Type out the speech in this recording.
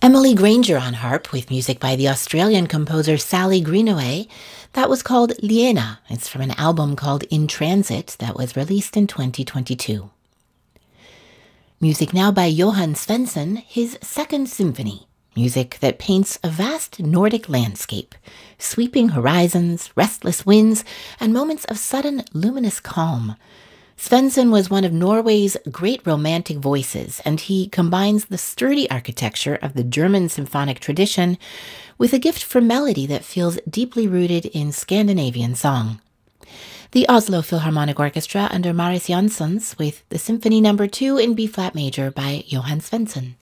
Emily Granger on harp with music by the Australian composer Sally Greenaway. That was called Liena. It's from an album called In Transit that was released in 2022. Music now by Johann Svensson, his Second Symphony. Music that paints a vast Nordic landscape, sweeping horizons, restless winds, and moments of sudden luminous calm. Svensson was one of Norway's great romantic voices, and he combines the sturdy architecture of the German symphonic tradition with a gift for melody that feels deeply rooted in Scandinavian song. The Oslo Philharmonic Orchestra under Marius Jansons with the Symphony No. 2 in B-flat major by Johann Svensson.